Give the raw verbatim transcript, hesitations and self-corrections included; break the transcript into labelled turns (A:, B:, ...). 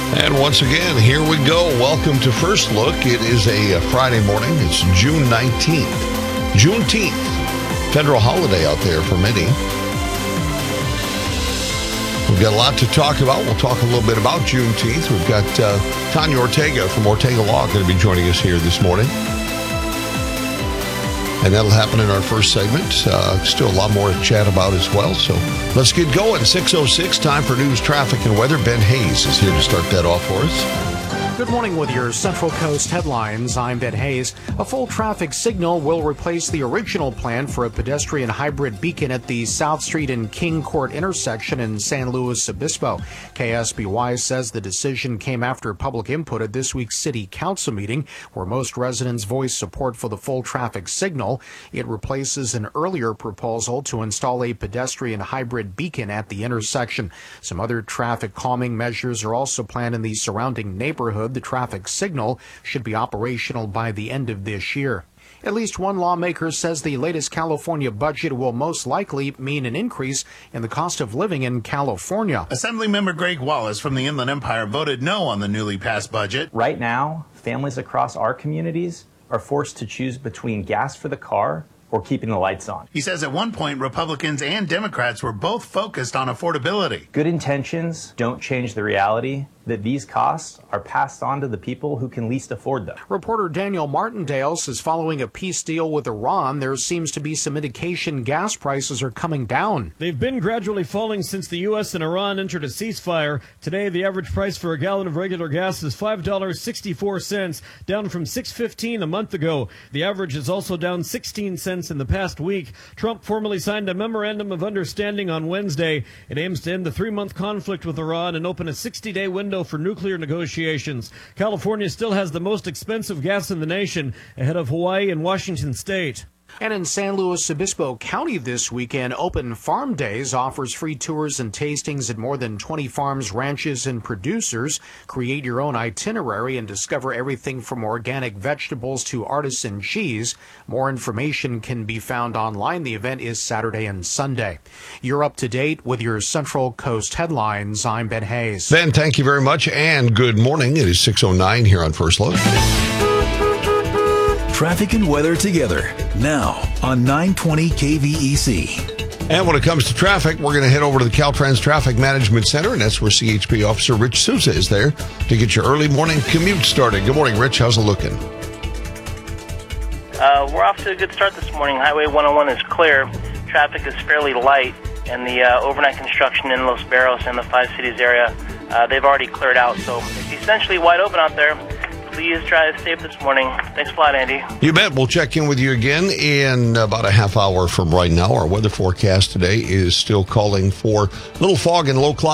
A: And once again, here we go. Welcome to First Look. It is a Friday morning. It's June nineteenth. Juneteenth. Federal holiday out there for many. We've got a lot to talk about. We'll talk a little bit about Juneteenth. We've got uh, Tanya Ortega from Ortega Law going to be joining us here this morning. And that'll happen in our first segment. Uh, still a lot more to chat about as well. So let's get going. six oh six, time for news, traffic, and weather. Ben Hayes is here to start that off for us.
B: Good morning with your Central Coast headlines. I'm Ben Hayes. A full traffic signal will replace the original plan for a pedestrian hybrid beacon at the South Street and King Court intersection in San Luis Obispo. K S B Y says the decision came after public input at this week's City Council meeting, where most residents voiced support for the full traffic signal. It replaces an earlier proposal to install a pedestrian hybrid beacon at the intersection. Some other traffic calming measures are also planned in the surrounding neighborhood. The traffic signal should be operational by the end of this year. At least one lawmaker says the latest California budget will most likely mean an increase in the cost of living in California.
C: Assemblymember Greg Wallace from the Inland Empire voted no on the newly passed budget.
D: Right now, families across our communities are forced to choose between gas for the car or keeping the lights on.
C: He says at one point, Republicans and Democrats were both focused on affordability.
D: Good intentions don't change the reality that these costs are passed on to the people who can least afford them.
B: Reporter Daniel Martindale says following a peace deal with Iran, there seems to be some indication gas prices are coming down.
E: They've been gradually falling since the U S and Iran entered a ceasefire. Today, the average price for a gallon of regular gas is five dollars and sixty-four cents, down from six dollars and fifteen cents a month ago. The average is also down sixteen cents in the past week. Trump formally signed a memorandum of understanding on Wednesday. It aims to end the three-month conflict with Iran and open a sixty-day window for nuclear negotiations. California still has the most expensive gas in the nation, ahead of Hawaii and Washington State.
B: And in San Luis Obispo County this weekend, Open Farm Days offers free tours and tastings at more than twenty farms, ranches, and producers. Create your own itinerary and discover everything from organic vegetables to artisan cheese. More information can be found online. The event is Saturday and Sunday. You're up to date with your Central Coast headlines. I'm Ben Hayes.
A: Ben, thank you very much, and good morning. It is six oh nine here on First Look.
F: Traffic and weather together now on nine twenty K V E C.
A: And when it comes to traffic, we're going to head over to the Caltrans Traffic Management Center, and that's where C H P Officer Rich Souza is there to get your early morning commute started. Good morning, Rich. How's it looking?
G: Uh, we're off to a good start this morning. Highway one oh one is clear. Traffic is fairly light, and the uh, overnight construction in Los Barrios and the Five Cities area, uh, they've already cleared out. So it's essentially wide open out there. Please drive safe this morning. Thanks a lot, Andy.
A: You bet. We'll check in with you again in about a half hour from right now. Our weather forecast today is still calling for a little fog and low clouds.